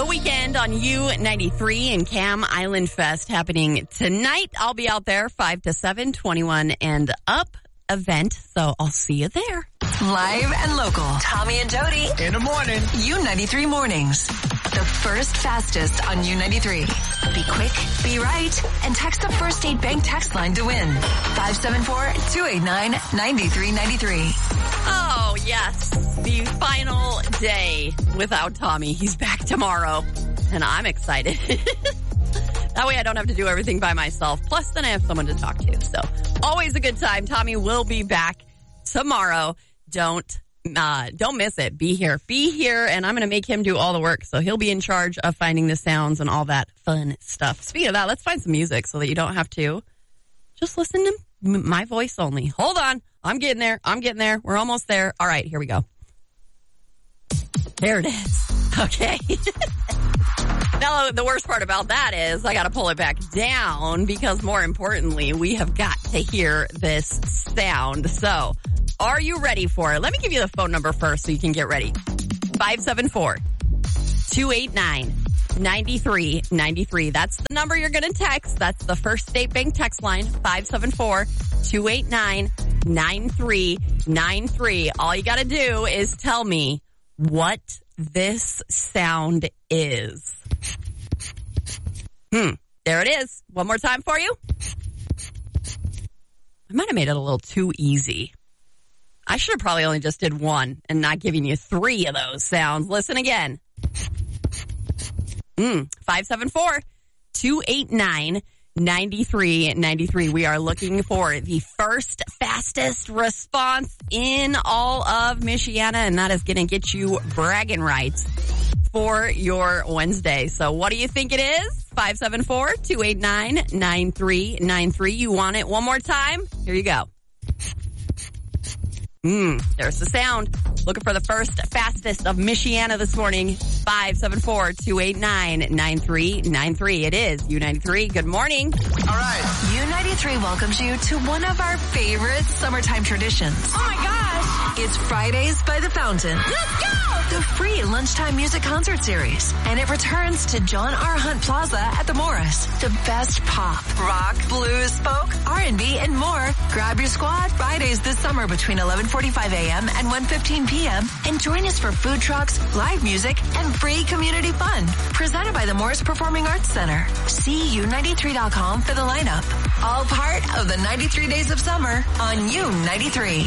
The weekend on U93 and Cam Island Fest happening tonight. I'll be out there 5 to 7, 21 and up event. So I'll see you there. Live and local. Tommy and Jody. In the morning. U93 mornings. The first fastest on U93. Be quick, be right, and text the First State Bank text line to win. 574-289-9393. Oh, yes. The final day without Tommy. He's back tomorrow. And I'm excited. That way I don't have to do everything by myself. Plus, then I have someone to talk to. So, always a good time. Tommy will be back tomorrow. Don't miss it. Be here, and I'm going to make him do all the work. So he'll be in charge of finding the sounds and all that fun stuff. Speaking of that, let's find some music so that you don't have to just listen to my voice only. Hold on. I'm getting there. We're almost there. All right, here we go. There it is. Okay. Now, the worst part about that is I got to pull it back down because more importantly, we have got to hear this sound. So, are you ready for it? Let me give you the phone number first so you can get ready. 574-289-9393. That's the number you're going to text. That's the First State Bank text line, 574-289-9393. All you got to do is tell me what this sound is. There it is. One more time for you. I might have made it a little too easy. I should have probably only just did one and not giving you three of those sounds. Listen again. 574-289-9393. We are looking for the first fastest response in all of Michiana, and that is going to get you bragging rights for your Wednesday. So what do you think it is? 574-289-9393. You want it one more time? Here you go. There's the sound. Looking for the first fastest of Michiana this morning. 574-289-9393. It is U93. Good morning. All right. U93 welcomes you to one of our favorite summertime traditions. Oh my gosh. It's Fridays by the Fountain. Let's go! The free lunchtime music concert series. And it returns to John R. Hunt Plaza at the Morris. The best pop, rock, blues, folk, R&B, and more. Grab your squad Fridays this summer between 11:45 a.m. and 1:15 p.m. And join us for food trucks, live music, and free community fun. Presented by the Morris Performing Arts Center. See U93.com for the lineup. All part of the 93 Days of Summer on U93.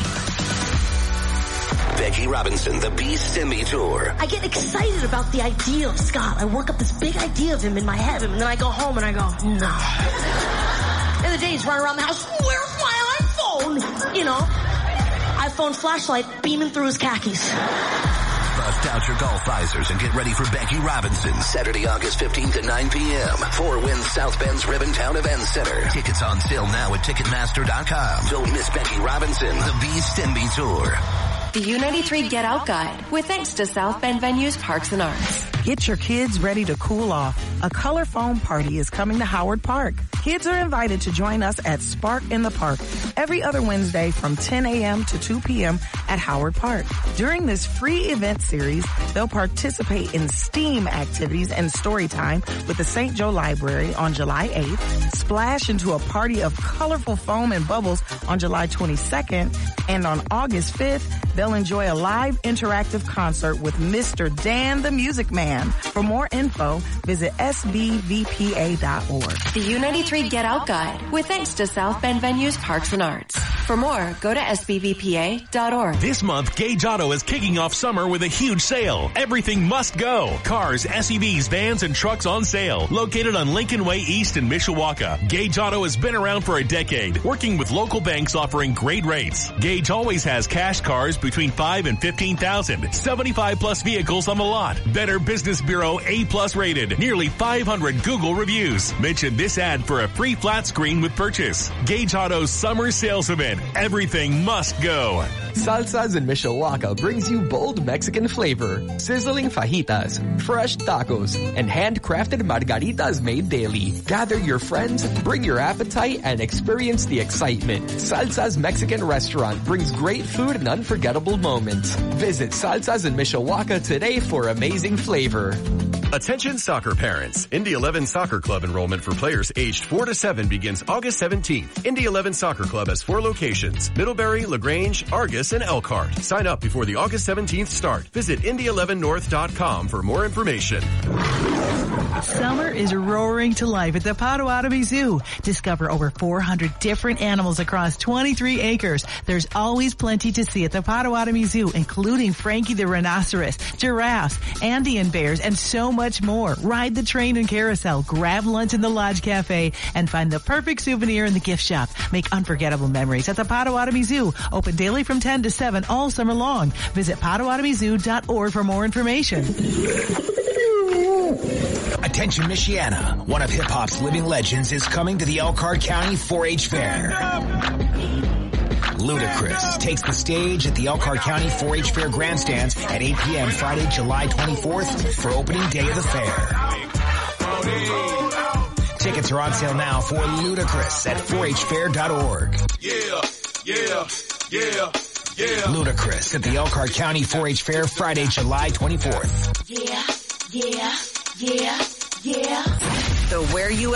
Becky Robinson, the Beast and Me Tour. I get excited about the idea of Scott. I work up this big idea of him in my head, and then I go home and I go, no. The other day he's running around the house, where's my iPhone? You know, iPhone flashlight beaming through his khakis. Bust out your golf visors and get ready for Becky Robinson. Saturday, August 15th at 9 p.m. 4 Winds South Bend's Ribbontown Events Center. Tickets on sale now at Ticketmaster.com. Don't miss Becky Robinson, the Beast and Me Tour. The U93 Get Out Guide, with thanks to South Bend Venues, Parks and Arts. Get your kids ready to cool off. A color foam party is coming to Howard Park. Kids are invited to join us at Spark in the Park every other Wednesday from 10 a.m. to 2 p.m. at Howard Park. During this free event series, they'll participate in STEAM activities and story time with the St. Joe Library on July 8th, splash into a party of colorful foam and bubbles on July 22nd, and on August 5th, they'll enjoy a live interactive concert with Mr. Dan the Music Man. For more info, visit sbvpa.org. The U93 Get Out Guide, with thanks to South Bend Venues, Parks and Arts. For more, go to sbvpa.org. This month, Gage Auto is kicking off summer with a huge sale. Everything must go. Cars, SUVs, vans, and trucks on sale. Located on Lincoln Way East in Mishawaka. Gage Auto has been around for a decade, working with local banks offering great rates. Gage always has cash cars between $5,000 and $15,000. 75 plus vehicles on the lot. Better Business Bureau A+ rated. Nearly 500 Google reviews. Mention this ad for a free flat screen with purchase. Gage Auto's summer sales event. Everything must go. Salsas in Mishawaka brings you bold Mexican flavor, sizzling fajitas, fresh tacos, and handcrafted margaritas made daily. Gather your friends, bring your appetite, and experience the excitement. Salsa's Mexican restaurant brings great food and unforgettable moments. Visit Salsas in Mishawaka today for amazing flavor. Attention soccer parents. Indy 11 Soccer Club enrollment for players aged 4 to 7 begins August 17th. Indy 11 Soccer Club has 4 locations: Middlebury, LaGrange, Argus, and Elkhart. Sign up before the August 17th start. Visit Indy11North.com for more information. Summer is roaring to life at the Potawatomi Zoo. Discover over 400 different animals across 23 acres. There's always plenty to see at the Potawatomi Zoo, including Frankie the rhinoceros, giraffes, Andean bears, and so much more. Ride the train and carousel, grab lunch in the Lodge Cafe, and find the perfect souvenir in the gift shop. Make unforgettable memories at the Potawatomi Zoo. Open daily from 10 to 7 all summer long. Visit PotawatomiZoo.org for more information. Attention Michiana, one of hip-hop's living legends is coming to the Elkhart County 4-H Fair. Ludacris takes the stage at the Elkhart County 4-H Fair grandstands at 8 p.m. Friday, July 24th for opening day of the fair. Tickets are on sale now for Ludacris at 4hfair.org. Yeah. Ludacris at the Elkhart County 4-H Fair Friday, July 24th. The Where You